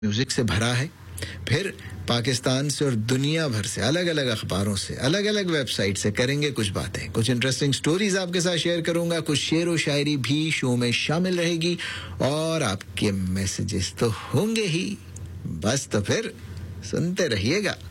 Music से भरा है। फिर पाकिस्तान से और दुनिया भर से अलग अलग अखबारों से, अलग अलग वेबसाइट से करेंगे कुछ बातें, कुछ इंटरेस्टिंग स्टोरीज आपके साथ शेयर करूंगा, कुछ शेर व शायरी भी शो में शामिल रहेगी और आपके मैसेजेस तो होंगे ही। बस तो फिर सुनते रहिएगा।